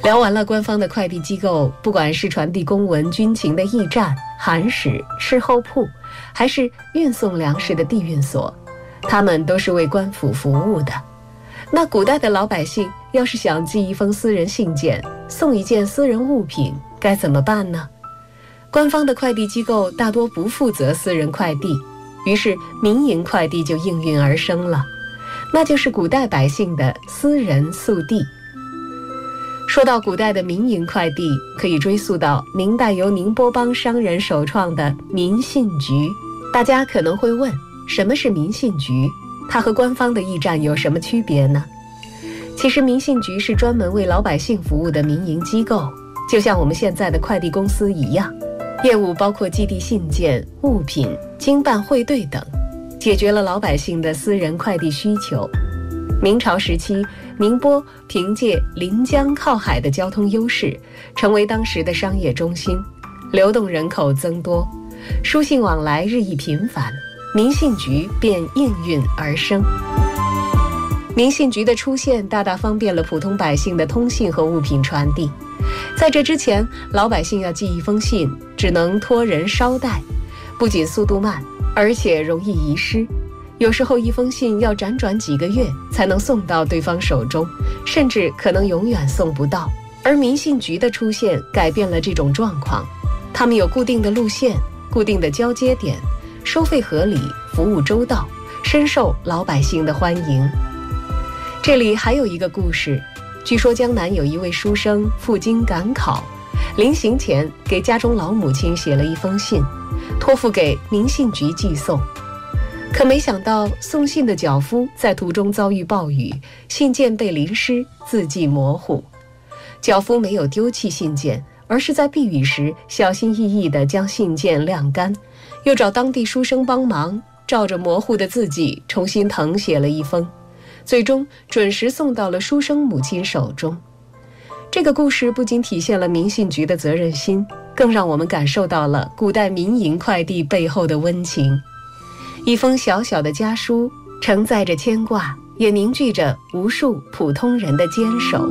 聊完了官方的快递机构，不管是传递公文、军情的驿站、函使、事后铺，还是运送粮食的地运所，他们都是为官府服务的。那古代的老百姓要是想寄一封私人信件，送一件私人物品，该怎么办呢？官方的快递机构大多不负责私人快递，于是民营快递就应运而生了，那就是古代百姓的私人速递。说到古代的民营快递，可以追溯到明代由宁波帮商人首创的民信局。大家可能会问，什么是民信局？它和官方的驿站有什么区别呢？其实民信局是专门为老百姓服务的民营机构，就像我们现在的快递公司一样，业务包括寄递信件、物品、经办汇兑等，解决了老百姓的私人快递需求。明朝时期，宁波凭借临江靠海的交通优势，成为当时的商业中心，流动人口增多，书信往来日益频繁，民信局便应运而生。民信局的出现大大方便了普通百姓的通信和物品传递。在这之前，老百姓要寄一封信，只能托人捎带，不仅速度慢，而且容易遗失。有时候一封信要辗转几个月才能送到对方手中，甚至可能永远送不到。而民信局的出现改变了这种状况，他们有固定的路线、固定的交接点，收费合理，服务周到，深受老百姓的欢迎。这里还有一个故事，据说江南有一位书生赴京赶考，临行前给家中老母亲写了一封信，托付给民信局寄送。可没想到送信的脚夫在途中遭遇暴雨，信件被淋湿，字迹模糊。脚夫没有丢弃信件，而是在避雨时小心翼翼地将信件晾干，又找当地书生帮忙，照着模糊的字迹重新誊写了一封，最终准时送到了书生母亲手中。这个故事不仅体现了民信局的责任心，更让我们感受到了古代民营快递背后的温情。一封小小的家书，承载着牵挂，也凝聚着无数普通人的坚守。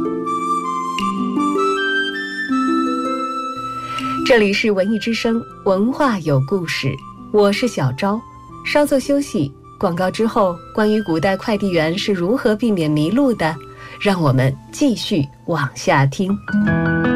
这里是文艺之声，文化有故事，我是小昭。稍作休息，广告之后，关于古代快递员是如何避免迷路的，让我们继续往下听。